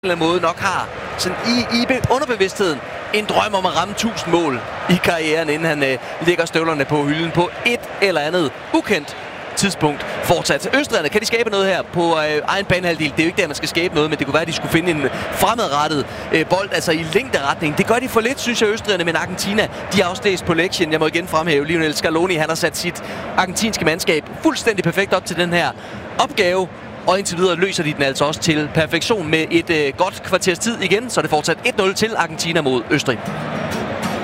eller anden måde nok har sådan i underbevidstheden en drøm om at ramme 1000 mål i karrieren, inden han lægger støvlerne på hylden på et eller andet ukendt tidspunkt fortsat. Østrigerne, kan de skabe noget her på egen banehalvdel? Det er jo ikke der, man skal skabe noget, men det kunne være, at de skulle finde en fremadrettet bold, altså i længderetning. Det gør de for lidt, synes jeg, Østrigerne, men Argentina, de har også læst på lektien. Jeg må igen fremhæve Lionel Scaloni, han har sat sit argentinske mandskab fuldstændig perfekt op til den her opgave. Og indtil videre løser de den altså også til perfektion med et godt kvarters tid igen, så det fortsat 1-0 til Argentina mod Østrig.